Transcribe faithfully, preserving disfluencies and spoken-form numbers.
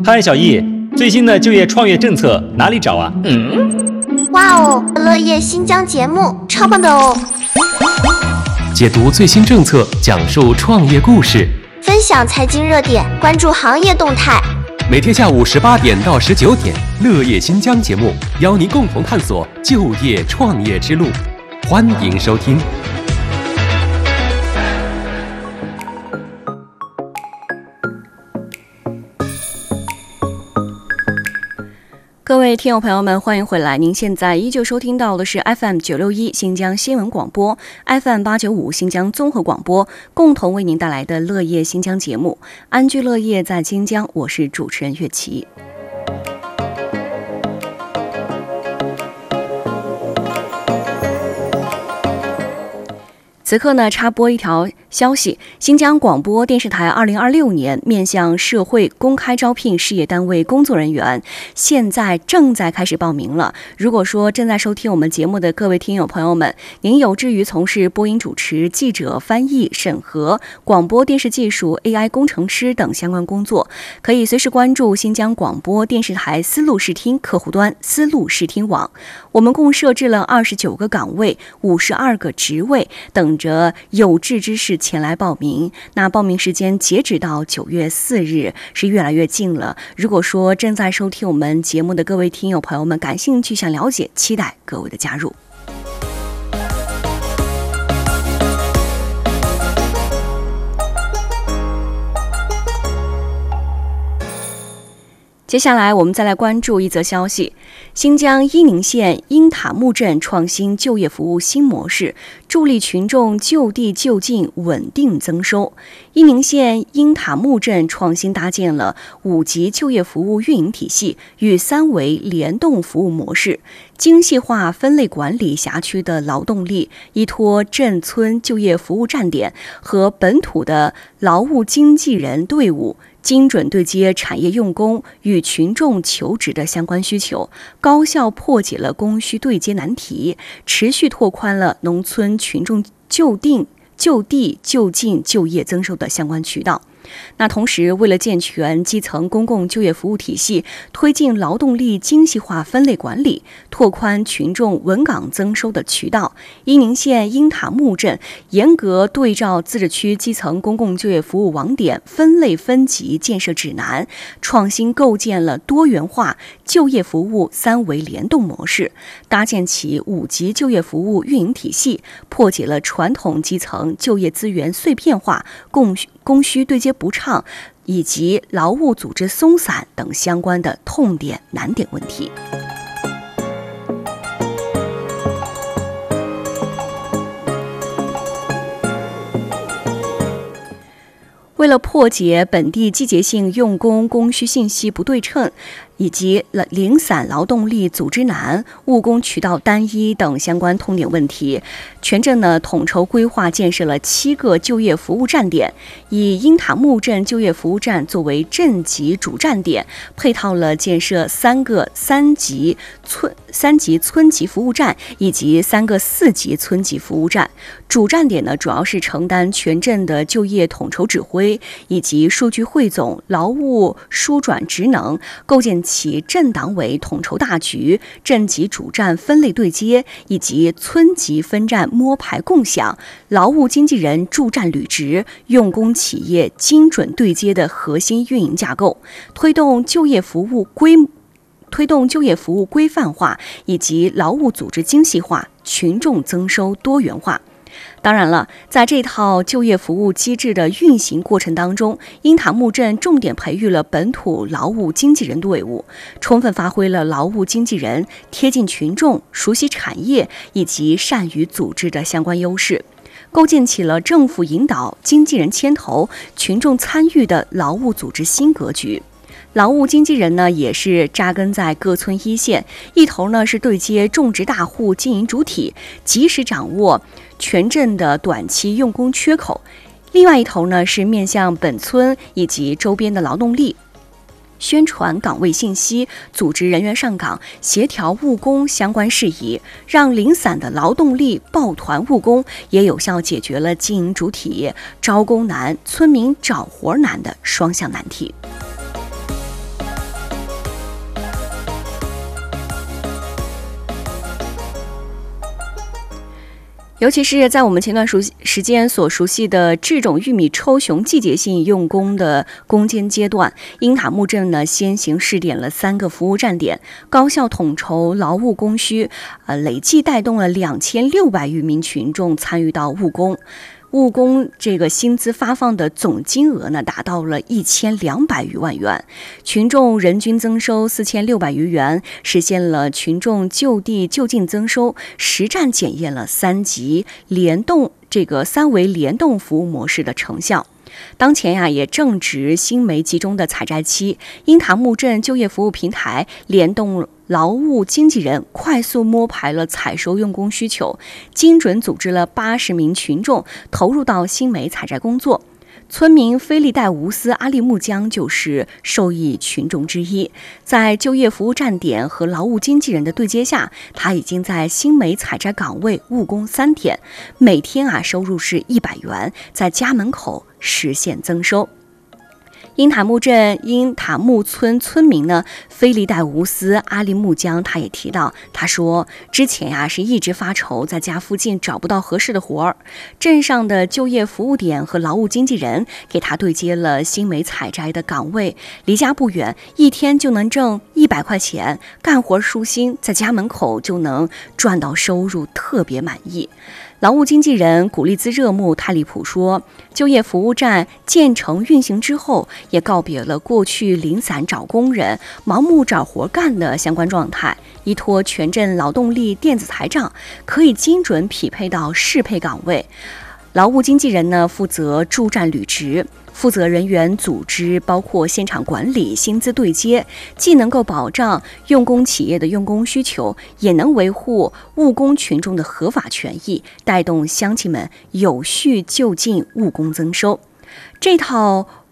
嗨，小易，最新的就业创业政策哪里找啊？ 嗯，哇哦，乐业新疆节目超棒的哦！ 解读最新政策，讲述创业故事， 分享财经热点，关注行业动态。 每天下午十八点到十九点，乐业新疆节目邀您共同探索就业创业之路，欢迎收听。 各位听友朋友们，欢迎回来！您现在依旧收听到的是 F M 九六一新疆新闻广播 ，F M 八九五新疆综合广播，共同为您带来的乐业新疆节目。安居乐业在新疆，我是主持人岳琪。此刻呢，插播一条消息：新疆广播电视台二零二六年面向社会公开招聘事业单位工作人员，现在正在开始报名了。如果说正在收听我们节目的各位听友朋友们，您有志于从事播音主持、记者、翻译、审核、广播电视技术、A I 工程师等相关工作，可以随时关注新疆广播电视台丝路视听客户端丝路视听网。我们共设置了二十九个岗位、五十二个职位，等着有志之士前来报名。那报名时间截止到九月四日，是越来越近了。如果说正在收听我们节目的各位听友朋友们感兴趣、想了解，期待各位的加入。接下来我们再来关注一则消息：新疆伊宁县英塔木镇创新就业服务新模式，助力群众就地就近稳定增收。伊宁县英塔木镇创新搭建了五级就业服务运营体系与三维联动服务模式，精细化分类管理辖区的劳动力，依托镇村就业服务站点和本土的劳务经纪人队伍，精准对接产业用工与群众求职的相关需求，高效破解了供需对接难题，持续拓宽了农村群众就定、就地、就近就业增收的相关渠道。那同时，为了健全基层公共就业服务体系，推进劳动力精细化分类管理，拓宽群众稳岗增收的渠道，伊宁县英塔木镇严格对照自治区基层公共就业服务网点分类分级建设指南，创新构建了多元化就业服务三维联动模式，搭建起五级就业服务运营体系，破解了传统基层就业资源碎片化、供供需对接不畅以及劳务组织松散等相关的痛点难点问题。为了破解本地季节性用工供需信息不对称以及零散劳动力组织难、务工渠道单一等相关痛点问题，全镇呢统筹规划建设了七个就业服务站点，以英塔木镇就业服务站作为镇级主站点，配套了建设三个三级村三级村级服务站以及三个四级村级服务站。主站点呢主要是承担全镇的就业统筹指挥以及数据汇总、劳务输转职能，构建起镇党委统筹大局、镇级主站分类对接以及村级分站摸排共享、劳务经纪人驻站履职、用工企业精准对接的核心运营架构，推动就业服务规推动就业服务规范化以及劳务组织精细化、群众增收多元化。当然了，在这套就业服务机制的运行过程当中，英塔木镇重点培育了本土劳务经纪人队伍，充分发挥了劳务经纪人贴近群众、熟悉产业以及善于组织的相关优势，构建起了政府引导、经纪人牵头、群众参与的劳务组织新格局。劳务经纪人呢，也是扎根在各村一线，一头呢是对接种植大户经营主体，及时掌握全镇的短期用工缺口；另外一头呢是面向本村以及周边的劳动力，宣传岗位信息，组织人员上岗，协调务工相关事宜，让零散的劳动力抱团务工，也有效解决了经营主体招工难、村民找活难的双向难题。 尤其是在我们前段熟时间所熟悉的制种玉米抽熊季节性用工的攻坚阶段，英塔木镇呢先行试点了三个服务站点，高效统筹劳务供需，呃，累计带动了两千六百余名群众参与到务工。务工这个薪资发放的总金额呢，达到了一千两百余万元，群众人均增收四千六百余元，实现了群众就地就近增收，实战检验了三级联动这个三维联动服务模式的成效。当前呀、啊，也正值新煤集中的采摘期，英塔木镇就业服务平台联动劳务经纪人，快速摸排了采收用工需求，精准组织了八十名群众投入到新煤采摘工作。村民菲利戴吴斯阿利木江就是受益群众之一，在就业服务站点和劳务经纪人的对接下，他已经在新煤采摘岗位务工三天，每天啊收入是一百元，在家门口实现增收。英塔木镇英塔木村村民呢，菲利戴吴斯阿利木江，他也提到，他说之前呀、啊、是一直发愁在家附近找不到合适的活儿，镇上的就业服务点和劳务经纪人给他对接了新煤采摘的岗位，离家不远，一天就能挣一百块钱，干活舒心，在家门口就能赚到收入，特别满意。劳务经纪人古利兹热木泰利普说，就业服务站建成运行之后，也告别了过去零散找工人、盲目找活干的相关状态，依托全镇劳动力电子台账，可以精准匹配到适配岗位。劳务经纪人呢，负责驻站履职，负责人员组织包括现场管理、薪资对接，既能够保障用工企业的用工需求，也能维护务工群众的合法权益，带动乡亲们有序就近务工增收。这套